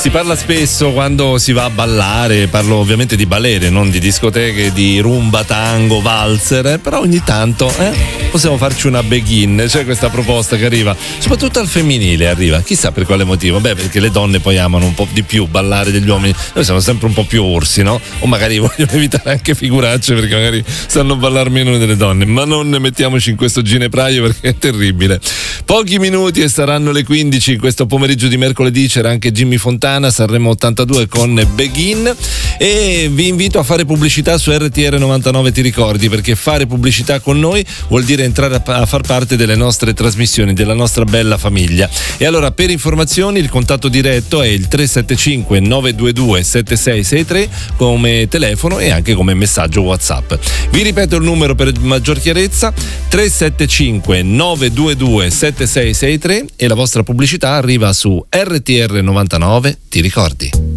Si parla spesso quando si va a ballare, parlo ovviamente di balere, non di discoteche, di rumba, tango, valzer, però ogni tanto possiamo farci una begin. C'è questa proposta che arriva, soprattutto al femminile arriva, chissà per quale motivo. Beh, perché le donne poi amano un po' di più ballare degli uomini, noi siamo sempre un po' più orsi, no? O magari vogliono evitare anche figuracce perché magari sanno ballare meno delle donne, ma non ne mettiamoci in questo ginepraio perché è terribile. Pochi minuti e saranno le 15. In questo pomeriggio di mercoledì c'era anche Jimmy Fontana, Sanremo 82 con Begin, e vi invito a fare pubblicità su RTR 99, ti ricordi, perché fare pubblicità con noi vuol dire entrare a far parte delle nostre trasmissioni, della nostra bella famiglia. E allora, per informazioni, il contatto diretto è il 375 922 7663 come telefono e anche come messaggio WhatsApp. Vi ripeto il numero per maggior chiarezza: 375 922 7663, e la vostra pubblicità arriva su RTR 99, ti ricordi.